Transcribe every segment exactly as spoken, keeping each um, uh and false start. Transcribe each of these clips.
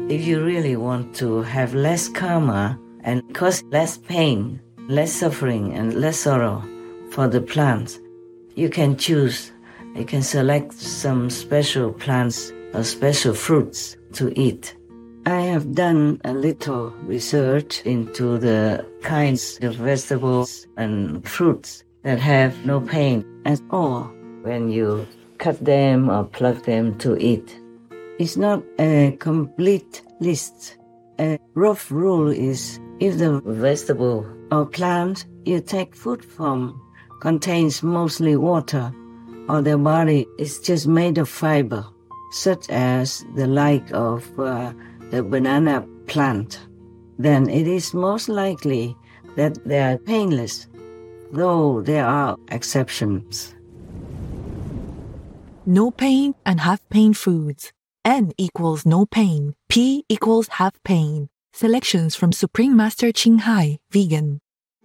If you really want to have less karma and cause less pain, less suffering, and less sorrow for the plants, you can choose, you can select some special plants or special fruits to eat. I have done a little research into the kinds of vegetables and fruits that have no pain at all when you cut them or pluck them to eat. It's not a complete list. A rough rule is if the vegetable or plant you take food from contains mostly water, or their body is just made of fiber, such as the like of uh, the banana plant, then it is most likely that they are painless, though there are exceptions. No pain and half pain foods. N equals no pain. P equals half pain. Selections from Supreme Master Ching Hai, vegan.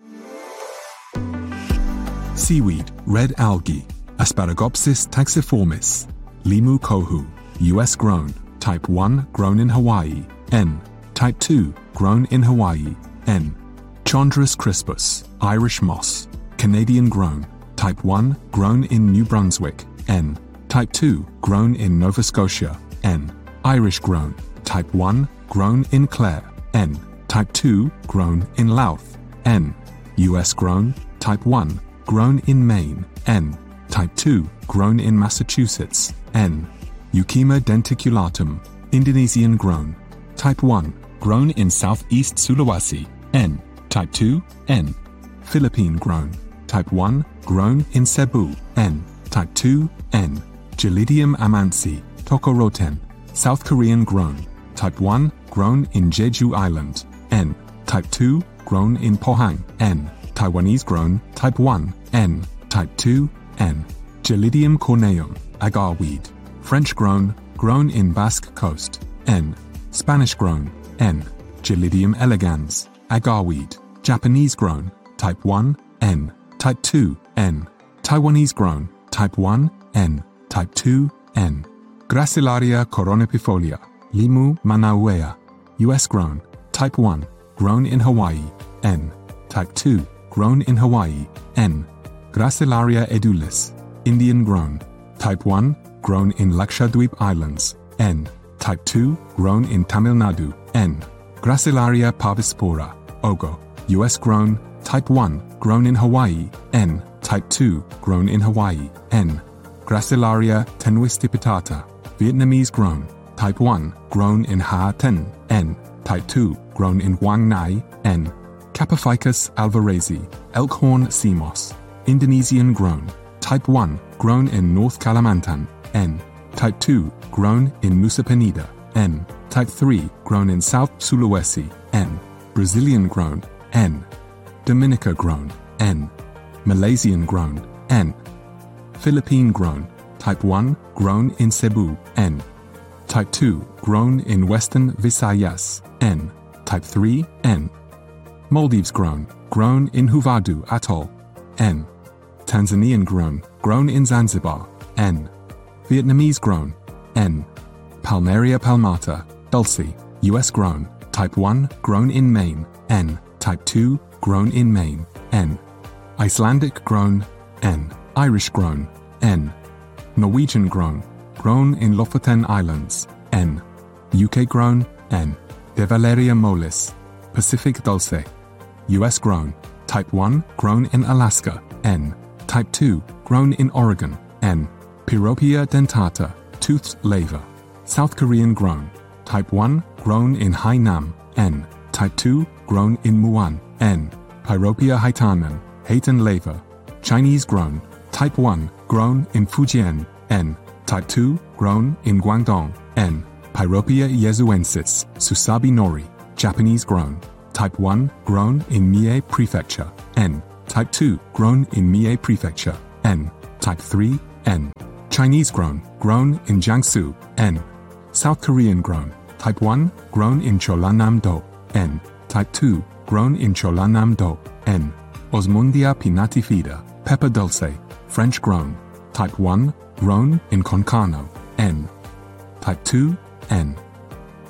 Seaweed, red algae, Asparagopsis taxiformis, Limu kohu, U S grown, type one, grown in Hawaii, N. Type two, grown in Hawaii, N. Chondrus crispus, Irish moss, Canadian grown, type one, grown in New Brunswick, N. Type two, grown in Nova Scotia, N. Irish grown, type one, grown in Clare, N. Type two, grown in Louth, N. U S grown, type one, grown in Maine, N. Type two, grown in Massachusetts, N. Euchema denticulatum, Indonesian grown, type one, grown in Southeast Sulawesi, N. Type two, N. Philippine grown, type one, grown in Cebu, N. Type two, N. Gelidium amansi, Tokoroten, South Korean grown, type one, grown in Jeju Island, N. Type two, grown in Pohang, N. Taiwanese grown, type one, N. Type two, N. Gelidium corneum, agar weed, French grown, grown in Basque Coast, N. Spanish grown, N. Gelidium elegans, agar weed, Japanese grown, type one, N. Type two, N. Taiwanese grown, type one, N. Type two, N. Gracilaria coronapifolia, Limu manauea, U S grown, type one, grown in Hawaii, N. Type two, grown in Hawaii, N. Gracilaria edulis, Indian grown, type one, grown in Lakshadweep Islands, N. Type two, grown in Tamil Nadu, N. Gracilaria parvispora, Ogo, U S grown, type one, grown in Hawaii, N. Type two, grown in Hawaii, N. Gracilaria tenuistipitata, Vietnamese grown, type one, grown in Ha Ten, N. Type two, grown in Huang Nai, N. Capophycus alvarezi, Elkhorn sea moss, Indonesian grown, type one, grown in North Kalimantan, N. Type two, grown in Nusa Penida, N. Type three, grown in South Sulawesi, N. Brazilian grown, N. Dominica grown, N. Malaysian grown, N. Philippine grown, type one, grown in Cebu, N. Type two, grown in Western Visayas, N. Type three, N. Maldives grown, grown in Huvadu Atoll, N. Tanzanian grown, grown in Zanzibar, N. Vietnamese grown, N. Palmaria palmata, Dulce, U S grown, type one, grown in Maine, N. Type two, grown in Maine, N. Icelandic grown, N. Irish grown, N. Norwegian grown, grown in Lofoten Islands, N. U K grown, N. De Valeria mollis, Pacific dulce, U S grown, type one, grown in Alaska, N. Type two, grown in Oregon, N. Pyropia dentata, toothed laver, South Korean grown, type one, grown in Hainan, N. Type two, grown in Muan, N. Pyropia haitanen, Hayton laver, Chinese grown, type one, grown in Fujian, N. Type two, grown in Guangdong, N. Pyropia yezuensis, Susabi nori, Japanese grown, type one, grown in Mie Prefecture, N. Type two, grown in Mie Prefecture, N. Type three, N. Chinese grown, grown in Jiangsu, N. South Korean grown, type one, grown in Cholanam-do, N. Type two, grown in Cholanam-do, N. Osmundia pinnatifida, pepper dulce, French grown, type one, grown in Concano, N. Type two, N.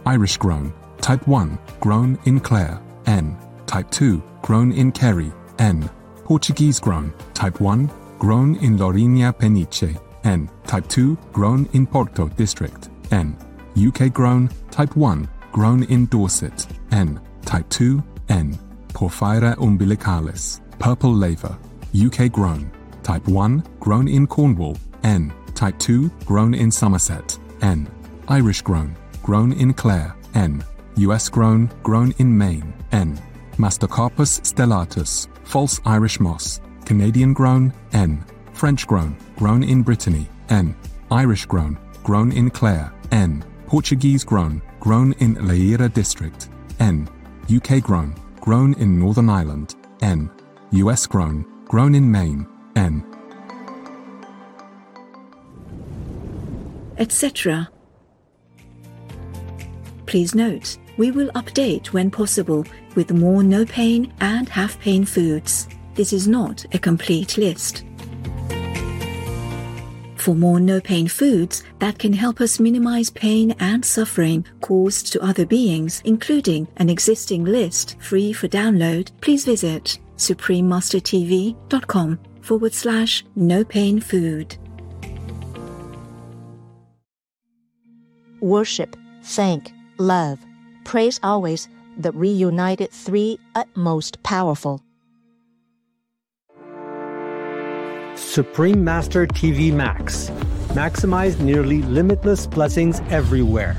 Irish grown, type one, grown in Clare, N. Type two, grown in Kerry, N. Portuguese grown, type one, grown in Lourinhã Peniche, N. Type two, grown in Porto District, N. U K grown, type one, grown in Dorset, N. Type two, N. Porphyra umbilicalis, purple laver, U K grown, type one, grown in Cornwall, N. Type two, grown in Somerset, N. Irish grown, grown in Clare, N. U S grown, grown in Maine, N. Mastocarpus stellatus, false Irish moss, Canadian grown, N. French grown, grown in Brittany, N. Irish grown, grown in Clare, N. Portuguese grown, grown in Leiria District, N. U K grown, grown in Northern Ireland, N. U S grown, grown in Maine, N. et cetera. Please note, we will update when possible with more no-pain and half-pain foods. This is not a complete list. For more no-pain foods that can help us minimize pain and suffering caused to other beings, including an existing list free for download, please visit suprememastertv.com forward slash no pain food. Worship, thank, love, praise always, the reunited three utmost powerful. Supreme Master T V Max. Maximize nearly limitless blessings everywhere.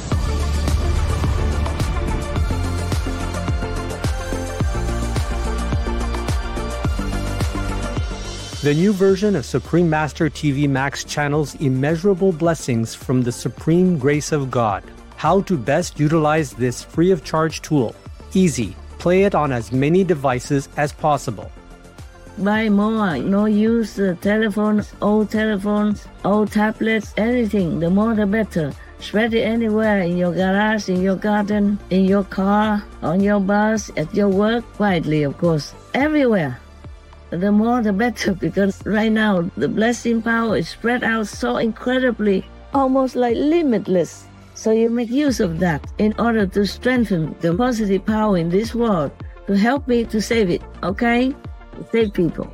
The new version of Supreme Master T V Max channels immeasurable blessings from the supreme grace of God. How to best utilize this free of charge tool. Easy. Play it on as many devices as possible. Buy more, no use uh, telephones, old telephones, old tablets, anything, the more the better. Spread it anywhere, in your garage, in your garden, in your car, on your bus, at your work, quietly of course, everywhere. The more the better, because right now the blessing power is spread out so incredibly, almost like limitless. So you make use of that in order to strengthen the positive power in this world, to help me to save it, okay? Save people.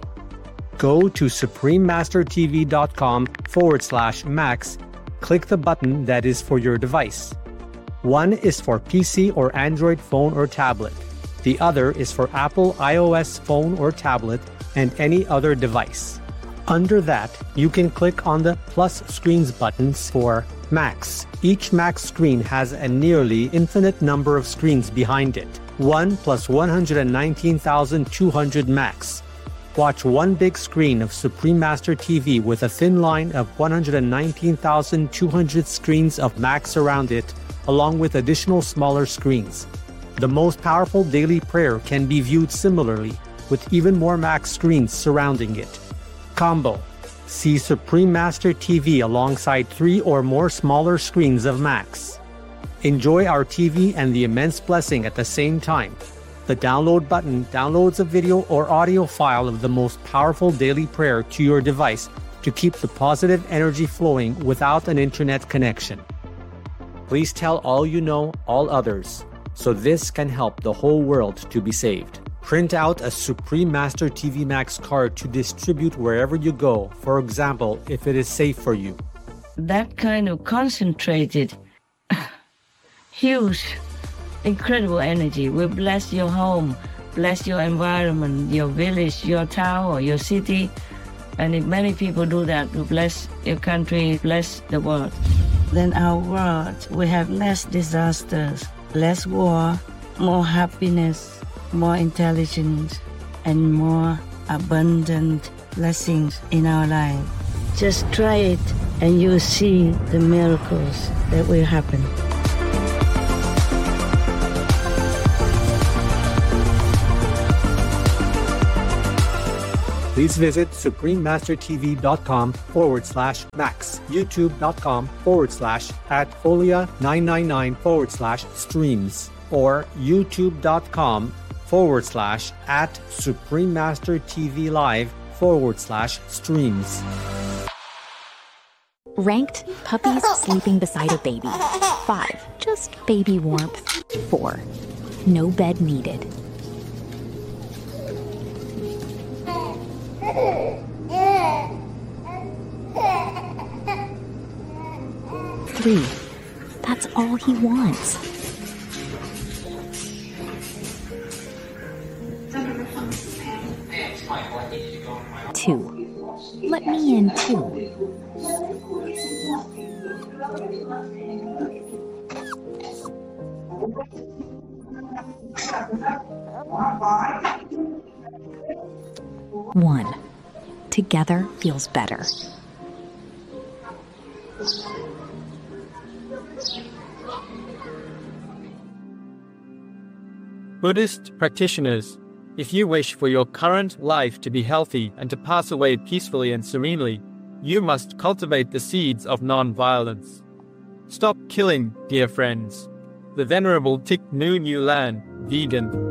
Go to suprememastertv.com forward slash max. Click the button that is for your device. One is for P C or Android phone or tablet. The other is for Apple iOS phone or tablet and any other device. Under that, you can click on the plus screens buttons for Max. Each Max screen has a nearly infinite number of screens behind it. one plus one hundred nineteen thousand two hundred Max. Watch one big screen of Supreme Master T V with a thin line of one hundred nineteen thousand two hundred screens of Max around it, along with additional smaller screens. The most powerful daily prayer can be viewed similarly, with even more Max screens surrounding it. Combo. See Supreme Master T V alongside three or more smaller screens of Max. Enjoy our T V and the immense blessing at the same time. The download button downloads a video or audio file of the most powerful daily prayer to your device to keep the positive energy flowing without an internet connection. Please tell all you know, all others, so this can help the whole world to be saved. Print out a Supreme Master T V Max card to distribute wherever you go, for example, if it is safe for you. That kind of concentrated, huge, incredible energy will bless your home, bless your environment, your village, your town, or your city. And if many people do that, to bless your country, bless the world. Then our world will have less disasters, less war, more happiness, more intelligence, and more abundant blessings in our life. Just try it and you'll see the miracles that will happen. Please visit suprememastertv.com forward slash max, youtube.com forward slash at folia999 forward slash streams, or youtube.com forward slash at Supreme Master T V Live forward slash streams. Ranked puppies sleeping beside a baby. Five. just baby warmth. four. No bed needed. three. That's all he wants. two. Let me in too. one. Together feels better. Buddhist practitioners, if you wish for your current life to be healthy and to pass away peacefully and serenely, you must cultivate the seeds of non-violence. Stop killing, dear friends. The Venerable Thich Nhat Hanh, vegan.